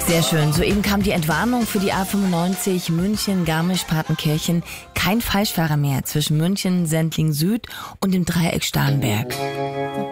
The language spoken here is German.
Sehr schön. Soeben kam die Entwarnung für die A95 München-Garmisch-Partenkirchen. Kein Falschfahrer mehr zwischen München, Sendling Süd und dem Dreieck Starnberg.